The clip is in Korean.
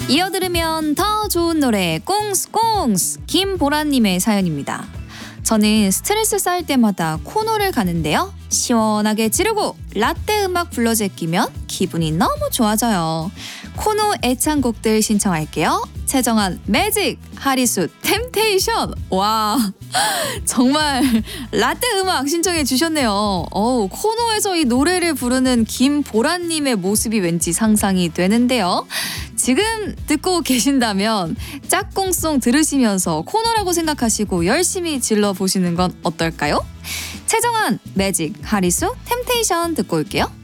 이어 들으면 더 좋은 노래 꽁스꽁스 김보라님의 사연입니다. 저는 스트레스 쌓일 때마다 코너를 가는데요. 시원하게 지르고 라떼 음악 불러 제끼면 기분이 너무 좋아져요. 코너 애창곡들 신청할게요. 최정한 매직, 하리수 템테이션. 와, 정말 라떼 음악 신청해 주셨네요. 코너에서 이 노래를 부르는 김보라님의 모습이 왠지 상상이 되는데요. 지금 듣고 계신다면 짝꿍송 들으시면서 코너라고 생각하시고 열심히 질러보시는 건 어떨까요? 최정한 매직, 하리수 템테이션 듣고 올게요.